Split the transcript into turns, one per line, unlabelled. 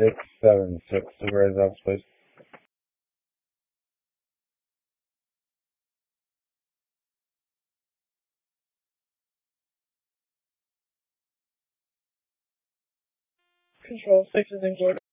676, Supervisor office, please. Control 6 is in court.